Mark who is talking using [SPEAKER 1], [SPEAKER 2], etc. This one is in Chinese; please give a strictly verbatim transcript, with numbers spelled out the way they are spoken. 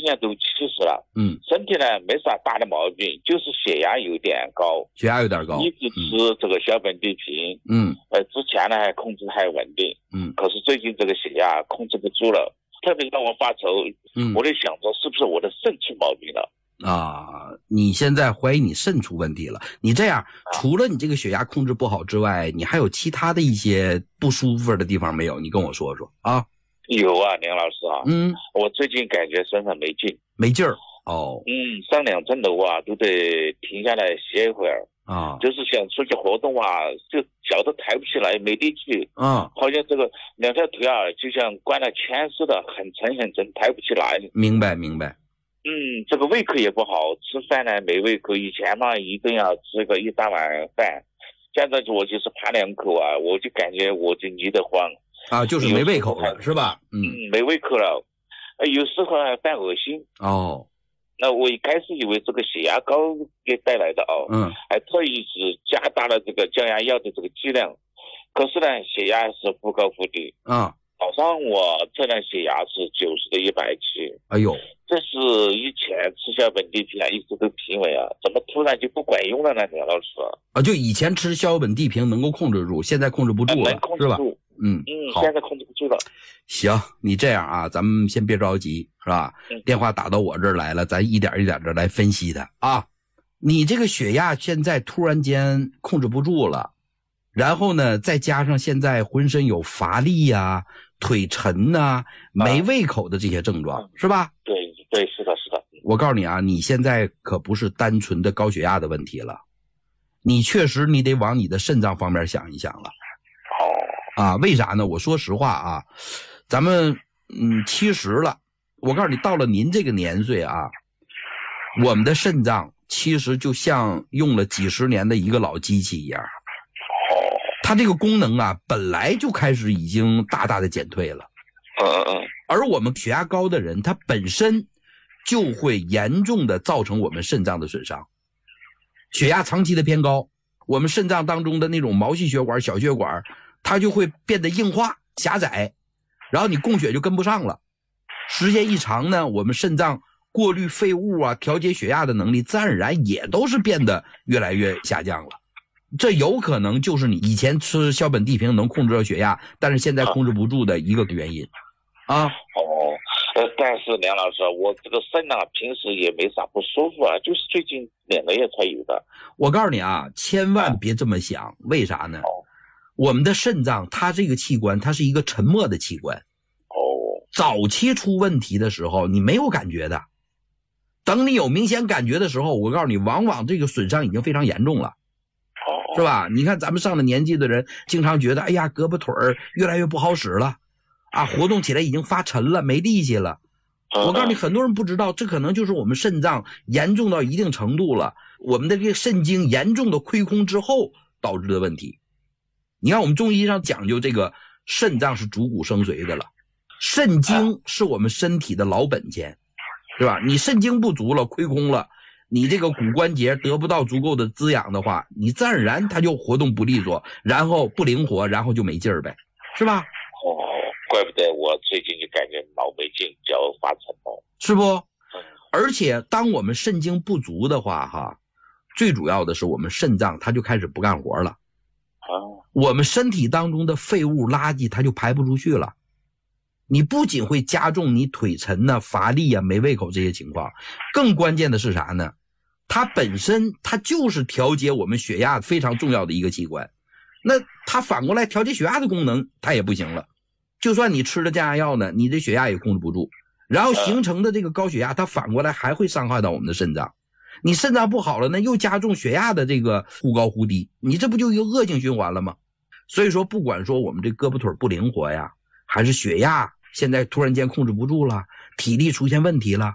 [SPEAKER 1] 年都七十了，
[SPEAKER 2] 嗯，
[SPEAKER 1] 身体呢没啥大的毛病，就是血压有点高，
[SPEAKER 2] 血压有点高，
[SPEAKER 1] 一直吃这个小本地平，
[SPEAKER 2] 嗯，
[SPEAKER 1] 呃，之前呢还控制还稳定，
[SPEAKER 2] 嗯，
[SPEAKER 1] 可是最近这个血压控制不住了，特别让我发愁，
[SPEAKER 2] 嗯，
[SPEAKER 1] 我在想着是不是我的肾出毛病了。
[SPEAKER 2] 啊，你现在怀疑你肾出问题了？你这样，除了你这个血压控制不好之外，你还有其他的一些不舒服的地方没有？你跟我说说啊。
[SPEAKER 1] 有啊，梁老师啊，
[SPEAKER 2] 嗯，
[SPEAKER 1] 我最近感觉身上没劲，
[SPEAKER 2] 没劲儿哦。
[SPEAKER 1] 嗯，上两层楼啊，都得停下来歇一会儿
[SPEAKER 2] 啊，
[SPEAKER 1] 就是想出去活动啊，就脚都抬不起来，没力气
[SPEAKER 2] 啊，
[SPEAKER 1] 好像这个两条腿啊，就像灌了铅似的，很沉很沉，抬不起来。
[SPEAKER 2] 明白明白。
[SPEAKER 1] 嗯，这个胃口也不好，吃饭呢没胃口。以前嘛，一顿要吃个一大碗饭，现在我就是扒两口啊，我就感觉我就腻得慌
[SPEAKER 2] 啊，就是没胃口了，是吧？
[SPEAKER 1] 嗯，没胃口了，有时候还犯恶心。
[SPEAKER 2] 哦，
[SPEAKER 1] 那我一开始以为这个血压高给带来的哦，
[SPEAKER 2] 嗯，
[SPEAKER 1] 还特意是加大了这个降压药的这个剂量，可是呢，血压是忽高忽低。
[SPEAKER 2] 啊，
[SPEAKER 1] 早上我测量血压是九十的一百七，
[SPEAKER 2] 哎呦，
[SPEAKER 1] 这是以前吃小本地平啊，一直都平稳啊，怎么突然就不管用了呢？梁老师
[SPEAKER 2] 啊，就以前吃小本地平能够控制住，现在控制不住了，
[SPEAKER 1] 能控制
[SPEAKER 2] 是吧？
[SPEAKER 1] 住。
[SPEAKER 2] 嗯
[SPEAKER 1] 嗯，
[SPEAKER 2] 好，
[SPEAKER 1] 现在控制不住了。
[SPEAKER 2] 行，你这样啊，咱们先别着急，是吧？
[SPEAKER 1] 嗯、
[SPEAKER 2] 电话打到我这儿来了，咱一点一点的来分析它啊。你这个血压现在突然间控制不住了，然后呢，再加上现在浑身有乏力呀、啊、腿沉呐、啊、没胃口的这些症状，
[SPEAKER 1] 嗯、
[SPEAKER 2] 是吧？
[SPEAKER 1] 对对，是的，是的。
[SPEAKER 2] 我告诉你啊，你现在可不是单纯的高血压的问题了，你确实你得往你的肾脏方面想一想了。啊，为啥呢？我说实话啊，咱们嗯七十了，我告诉你，到了您这个年岁啊，我们的肾脏其实就像用了几十年的一个老机器一样，它这个功能啊，本来就开始已经大大的减退了。
[SPEAKER 1] 嗯嗯嗯。
[SPEAKER 2] 而我们血压高的人，他本身就会严重的造成我们肾脏的损伤。血压长期的偏高，我们肾脏当中的那种毛细血管、小血管，它就会变得硬化、狭窄，然后你供血就跟不上了。时间一长呢，我们肾脏过滤废物啊、调节血压的能力，自然而然也都是变得越来越下降了。这有可能就是你以前吃小本地平能控制到血压，但是现在控制不住的一个原因啊。
[SPEAKER 1] 哦，呃，但是梁老师，我这个肾啊，平时也没啥不舒服啊，就是最近两个月才有的。
[SPEAKER 2] 我告诉你啊，千万别这么想，为啥呢？
[SPEAKER 1] 哦，
[SPEAKER 2] 我们的肾脏它这个器官，它是一个沉默的器官。
[SPEAKER 1] 哦，
[SPEAKER 2] 早期出问题的时候，你没有感觉的。等你有明显感觉的时候，我告诉你，往往这个损伤已经非常严重了。
[SPEAKER 1] 哦，
[SPEAKER 2] 是吧？你看咱们上了年纪的人，经常觉得，哎呀，胳膊腿儿越来越不好使了，啊，活动起来已经发沉了，没力气了。我告诉你，很多人不知道，这可能就是我们肾脏严重到一定程度了，我们的这个肾精严重的亏空之后导致的问题。你看我们中医上讲究这个肾脏是主骨生髓的了，肾精是我们身体的老本钱，是吧？你肾精不足了，亏空了，你这个骨关节得不到足够的滋养的话，你自然而然它就活动不利索，然后不灵活，然后就没劲儿呗，是吧？
[SPEAKER 1] 哦，怪不得我最近就感觉脑没劲，脚发沉了，
[SPEAKER 2] 是不？而且当我们肾精不足的话，哈，最主要的是我们肾脏它就开始不干活了。
[SPEAKER 1] 哦，
[SPEAKER 2] 我们身体当中的废物垃圾它就排不出去了。你不仅会加重你腿沉呐、啊、乏力啊、没胃口这些情况，更关键的是啥呢？它本身它就是调节我们血压非常重要的一个器官，那它反过来调节血压的功能它也不行了。就算你吃了降压药呢，你的血压也控制不住，然后形成的这个高血压它反过来还会伤害到我们的肾脏。你肾脏不好了呢，又加重血压的这个忽高忽低，你这不就一个恶性循环了吗？所以说不管说我们这胳膊腿不灵活呀，还是血压现在突然间控制不住了，体力出现问题了，